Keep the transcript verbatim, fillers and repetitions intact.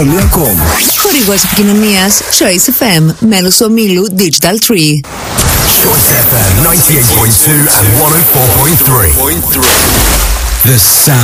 Χορηγός επικοινωνίας Choice εφ εμ, μέλος του ομίλου Digital Tree. Choice εφ εμ ninety-eight point two and one oh four point three. The sound.